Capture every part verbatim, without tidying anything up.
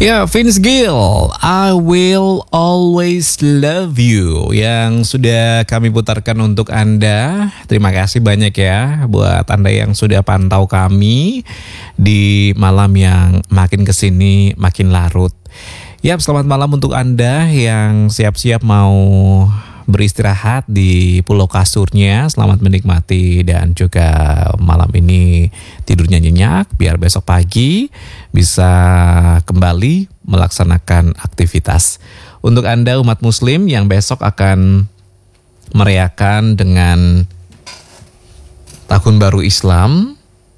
Ya, Vince Gill, I Will Always Love You yang sudah kami putarkan untuk Anda. Terima kasih banyak ya buat Anda yang sudah pantau kami di malam yang makin kesini makin larut. Ya, selamat malam untuk Anda yang siap-siap mau beristirahat di pulau kasurnya. Selamat menikmati dan juga malam ini tidurnya nyenyak biar besok pagi bisa kembali melaksanakan aktivitas. Untuk Anda umat muslim yang besok akan merayakan dengan Tahun Baru Islam,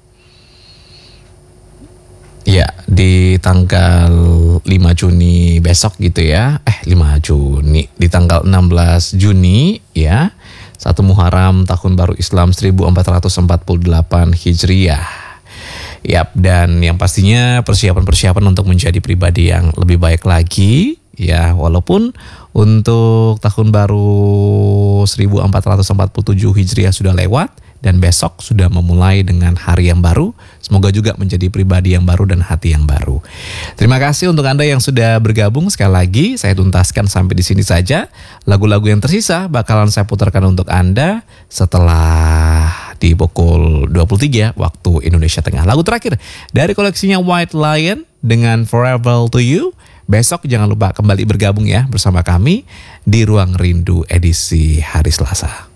ya, di tanggal lima Juni besok gitu ya. Eh lima Juni, di tanggal enam belas Juni ya. Satu Muharram Tahun Baru Islam seribu empat ratus empat puluh delapan Hijriah. Yap, dan yang pastinya persiapan-persiapan untuk menjadi pribadi yang lebih baik lagi ya, walaupun untuk Tahun Baru seribu empat ratus empat puluh tujuh Hijriah sudah lewat dan besok sudah memulai dengan hari yang baru. Semoga juga menjadi pribadi yang baru dan hati yang baru. Terima kasih untuk Anda yang sudah bergabung. Sekali lagi saya tuntaskan sampai di sini saja. Lagu-lagu yang tersisa bakalan saya putarkan untuk Anda setelah di pukul dua puluh tiga waktu Indonesia Tengah. Lagu terakhir dari koleksinya White Lion dengan Forever to You. Besok jangan lupa kembali bergabung ya bersama kami di Ruang Rindu edisi hari Selasa.